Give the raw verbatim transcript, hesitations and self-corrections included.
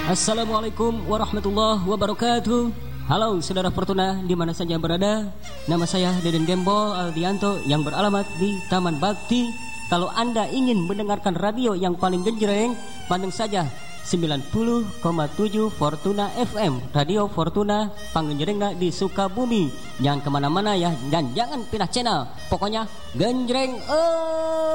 Assalamualaikum warahmatullahi wabarakatuh. Halo saudara Fortuna di mana saja berada. Nama saya Deden Gembol Aldianto yang beralamat di Taman Bakti. Kalau Anda ingin mendengarkan radio yang paling genjreng, panteng saja sembilan puluh koma tujuh Fortuna F M, Radio Fortuna Panggenjrengna di Sukabumi. Jangan kemana-mana ya, dan jangan pindah channel. Pokoknya genjreng. Oh.